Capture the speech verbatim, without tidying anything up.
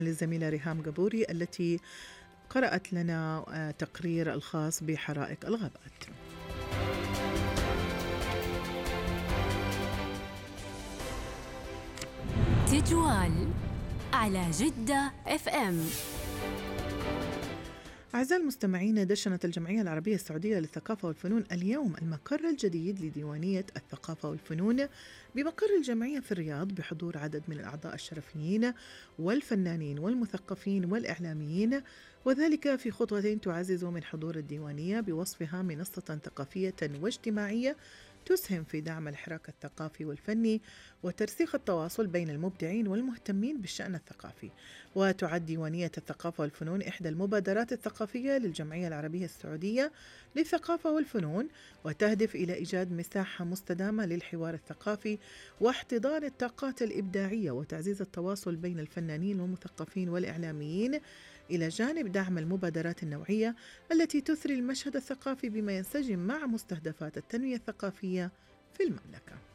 للزميلة ريهام قبوري التي قرأت لنا آه، تقرير الخاص بحرائق الغابات. تجوال على جدة اف ام. أعزائي المستمعين، دشنت الجمعية العربية السعودية للثقافة والفنون اليوم المقر الجديد لديوانية الثقافة والفنون بمقر الجمعية في الرياض بحضور عدد من الأعضاء الشرفيين والفنانين والمثقفين والإعلاميين، وذلك في خطوة تعزز من حضور الديوانية بوصفها منصة ثقافية واجتماعية تسهم في دعم الحراك الثقافي والفني وترسيخ التواصل بين المبدعين والمهتمين بالشأن الثقافي. وتعد ديوانية الثقافة والفنون إحدى المبادرات الثقافية للجمعية العربية السعودية للثقافة والفنون، وتهدف إلى إيجاد مساحة مستدامة للحوار الثقافي واحتضان الطاقات الإبداعية وتعزيز التواصل بين الفنانين والمثقفين والإعلاميين، إلى جانب دعم المبادرات النوعية التي تثري المشهد الثقافي بما ينسجم مع مستهدفات التنمية الثقافية في المملكة.